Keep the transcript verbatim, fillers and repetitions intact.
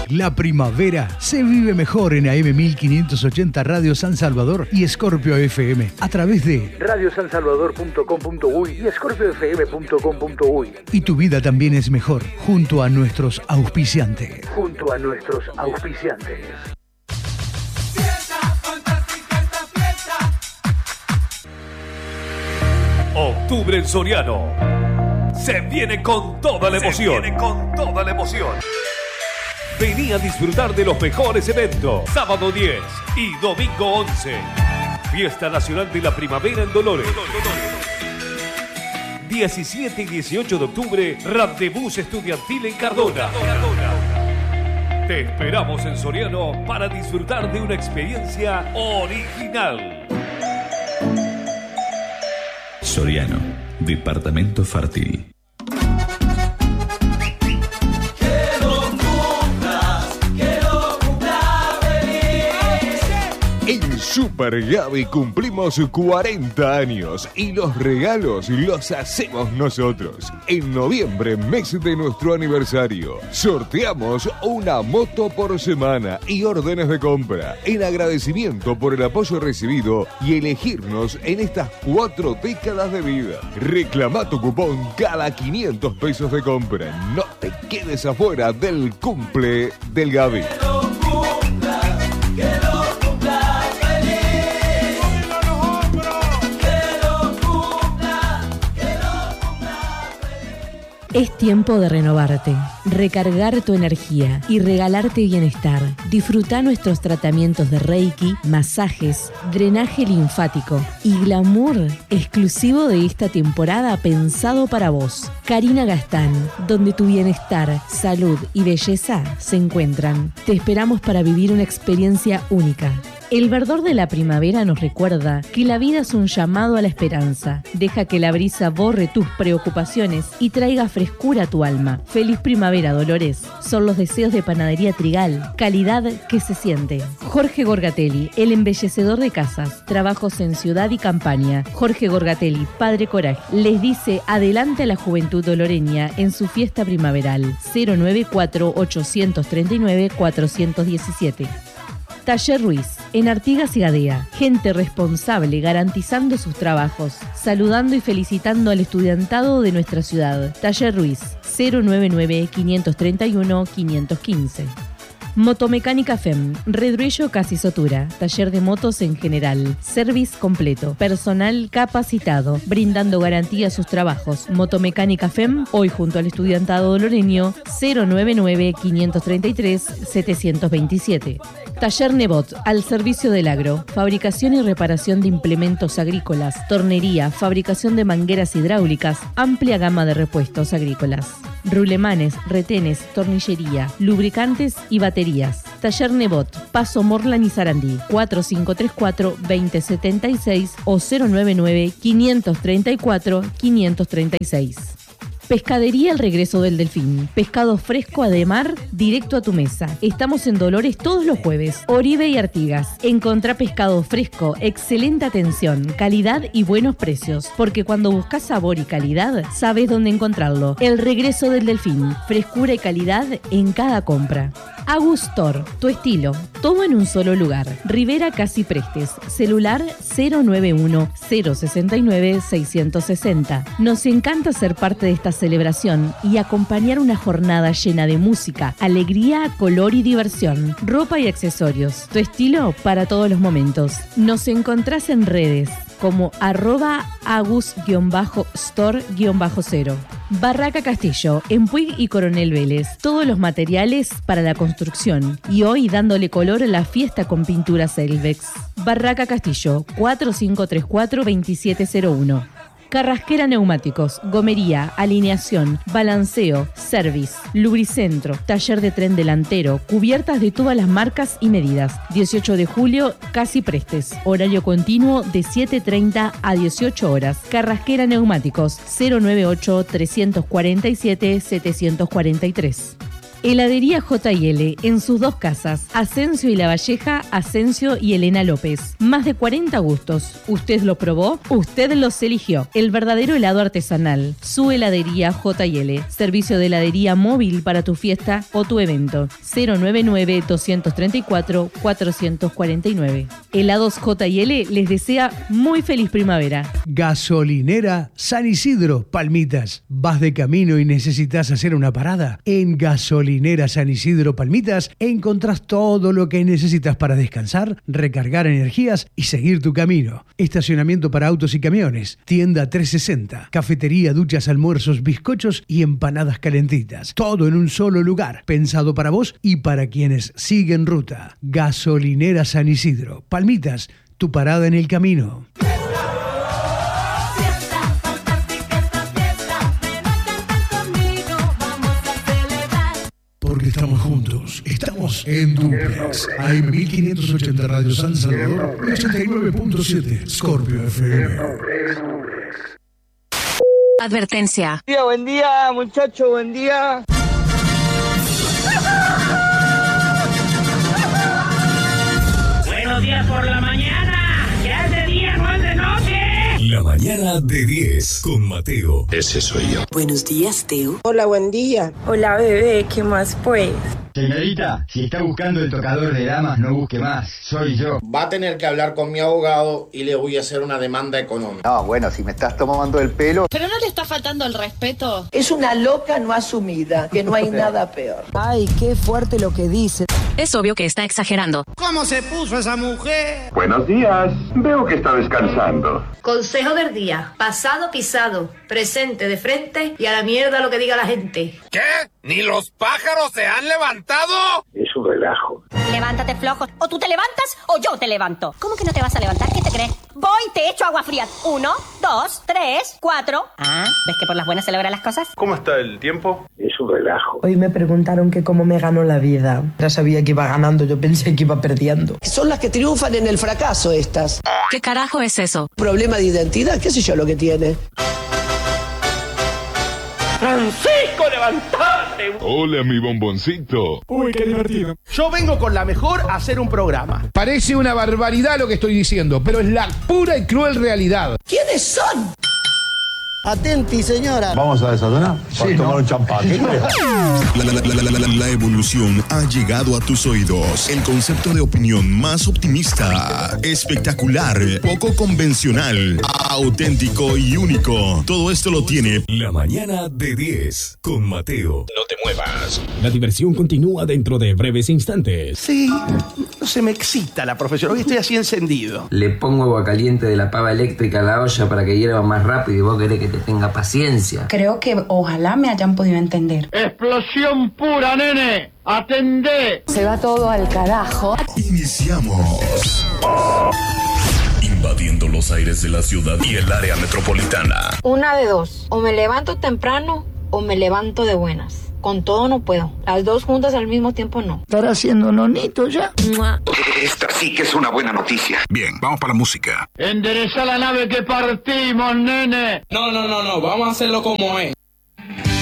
La primavera se vive mejor en A M mil quinientos ochenta Radio San Salvador y Scorpio F M a través de radio san salvador punto com punto uy y scorpio f m punto com punto uy. Y tu vida también es mejor junto a nuestros auspiciantes. Junto a nuestros auspiciantes. Octubre en Soriano. Se viene con toda la emoción. Se viene con toda la emoción. Vení a disfrutar de los mejores eventos. Sábado diez y domingo once. Fiesta Nacional de la Primavera en Dolores. diecisiete y dieciocho de octubre, Rendezvous Estudiantil en Cardona. Te esperamos en Soriano para disfrutar de una experiencia original. Soriano, departamento fértil. En Super Gaby cumplimos cuarenta años y los regalos los hacemos nosotros. En noviembre, mes de nuestro aniversario, sorteamos una moto por semana y órdenes de compra en agradecimiento por el apoyo recibido y elegirnos en estas cuatro décadas de vida. Reclama tu cupón cada quinientos pesos de compra. No te quedes afuera del cumple del Gaby. Es tiempo de renovarte, recargar tu energía y regalarte bienestar. Disfruta nuestros tratamientos de Reiki, masajes, drenaje linfático y glamour exclusivo de esta temporada pensado para vos. Karina Gastán, donde tu bienestar, salud y belleza se encuentran. Te esperamos para vivir una experiencia única. El verdor de la primavera nos recuerda que la vida es un llamado a la esperanza. Deja que la brisa borre tus preocupaciones y traiga frescura a tu alma. Feliz primavera, Dolores. Son los deseos de Panadería Trigal. Calidad que se siente. Jorge Gorgatelli, el embellecedor de casas. Trabajos en ciudad y campaña. Jorge Gorgatelli, Padre Coraje, les dice adelante a la juventud doloreña en su fiesta primaveral. cero nueve cuatro, ocho tres nueve, cuatro uno siete. Taller Ruiz, en Artigas y Gadea. Gente responsable garantizando sus trabajos, saludando y felicitando al estudiantado de nuestra ciudad. Taller Ruiz, cero nueve nueve, cinco tres uno, cinco uno cinco. Motomecánica F E M, Redruello Casi Sotura, taller de motos en general, service completo, personal capacitado, brindando garantía a sus trabajos. Motomecánica F E M, hoy junto al estudiantado doloreño, cero nueve nueve, cinco tres tres, siete dos siete. Taller Nebot, al servicio del agro, fabricación y reparación de implementos agrícolas, tornería, fabricación de mangueras hidráulicas, amplia gama de repuestos agrícolas. Rulemanes, retenes, tornillería, lubricantes y baterías. Taller Nebot, Paso Morlan y Sarandí, cuatro cinco tres cuatro, dos cero siete seis o cero nueve nueve, cinco tres cuatro, cinco tres seis. Pescadería El Regreso del Delfín. Pescado fresco a de mar, directo a tu mesa. Estamos en Dolores todos los jueves. Oribe y Artigas. Encontrá pescado fresco, excelente atención, calidad y buenos precios. Porque cuando buscas sabor y calidad, sabes dónde encontrarlo. El Regreso del Delfín. Frescura y calidad en cada compra. Agustor, tu estilo, todo en un solo lugar. Rivera Casi Prestes, celular cero nueve uno, cero seis nueve, seis seis cero. Nos encanta ser parte de esta celebración y acompañar una jornada llena de música, alegría, color y diversión. Ropa y accesorios, tu estilo para todos los momentos. Nos encontrás en redes como arroba agus-store-cero. Barraca Castillo, en Puig y Coronel Vélez. Todos los materiales para la construcción. Y hoy dándole color a la fiesta con pinturas Elvex. Barraca Castillo, cuatro cinco tres cuatro, dos siete cero uno. Carrasquera Neumáticos, gomería, alineación, balanceo, service, lubricentro, taller de tren delantero, cubiertas de todas las marcas y medidas. dieciocho de julio, Casi Prestes. Horario continuo de siete treinta a dieciocho horas. Carrasquera Neumáticos, cero nueve ocho, tres cuatro siete, siete cuatro tres. Heladería J y L en sus dos casas, Asensio y La Valleja, Asensio y Elena López. Más de cuarenta gustos. Usted lo probó, usted los eligió. El verdadero helado artesanal. Su heladería J y L. Servicio de heladería móvil para tu fiesta o tu evento. cero nueve nueve, dos tres cuatro, cuatro cuatro nueve. Helados J y L les desea muy feliz primavera. Gasolinera San Isidro, Palmitas. ¿Vas de camino y necesitas hacer una parada? En Gasolinera San Isidro, Palmitas, encontrás todo lo que necesitas para descansar, recargar energías y seguir tu camino. Estacionamiento para autos y camiones, tienda trescientos sesenta, cafetería, duchas, almuerzos, bizcochos y empanadas calentitas. Todo en un solo lugar, pensado para vos y para quienes siguen ruta. Gasolinera San Isidro, Palmitas, tu parada en el camino. Porque estamos juntos, estamos en Duplex. A M mil quinientos ochenta Radio San Salvador y ochenta y nueve punto siete Scorpio F M. Advertencia. Buen día, buen día, muchacho, buen día. Buenos días por la mañana. Ya es de día, no es de noche. La mañana de diez con Mateo. Ese soy yo. Buenos días, Teo. Hola, buen día. Hola, bebé, ¿qué más pues? Señorita, si está buscando el tocador de damas, no busque más. Soy yo. Va a tener que hablar con mi abogado y le voy a hacer una demanda económica. No, bueno, si me estás tomando el pelo... ¿Pero no le está faltando el respeto? Es una loca no asumida, que no hay nada peor. Ay, qué fuerte lo que dice. Es obvio que está exagerando. ¿Cómo se puso esa mujer? Buenos días. Veo que está descansando. Consejo del día. Pasado pisado, presente de frente y a la mierda lo que diga la gente. ¿Qué? ¿Ni los pájaros se han levantado? Es un relajo. Levántate, flojo. O tú te levantas o yo te levanto. ¿Cómo que no te vas a levantar? ¿Qué te crees? Voy y te echo agua fría. Uno, dos, tres, cuatro. Ah, ¿ves que por las buenas se logran las cosas? ¿Cómo está el tiempo? Es un relajo. Hoy me preguntaron que cómo me ganó la vida. Ya sabía que iba ganando, yo pensé que iba perdiendo. Son las que triunfan en el fracaso estas. ¿Qué carajo es eso? ¿Problema de identidad? ¿Qué sé yo lo que tiene? ¡Francisco, levantate! Hola, mi bomboncito. Uy, qué divertido. Yo vengo con la mejor a hacer un programa. Parece una barbaridad lo que estoy diciendo, pero es la pura y cruel realidad. ¿Quiénes son? Atenti, señora. ¿Vamos a desayunar? Para sí, tomar ¿no? un champán. La, la, la, la, la, la evolución ha llegado a tus oídos. El concepto de opinión más optimista, espectacular, poco convencional, auténtico y único. Todo esto lo tiene La mañana de diez con Mateo. No te muevas. La diversión continúa dentro de breves instantes. Sí, no se me excita la profesión. Hoy estoy así encendido. Le pongo agua caliente de la pava eléctrica a la olla para que hierva más rápido y vos querés que te tenga paciencia. Creo que ojalá me hayan podido entender. ¡Explosión pura, nene! ¡Atendé! Se va todo al carajo. Iniciamos. Invadiendo los aires de la ciudad y el área metropolitana. Una de dos. O me levanto temprano o me levanto de buenas. Con todo no puedo. Las dos juntas al mismo tiempo no. ¿Estará haciendo nonito ya? Esta sí que es una buena noticia. Bien, vamos para la música. ¡Endereza la nave que partimos, nene! No, no, no, no. Vamos a hacerlo como es.